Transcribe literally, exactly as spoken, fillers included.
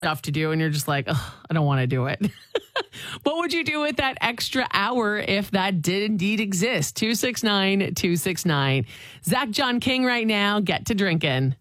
stuff to do and you're just like, oh, I don't want to do it. What would you do with that extra hour if that did indeed exist? two six nine, two six nine. Zach John King right now. Get to drinking.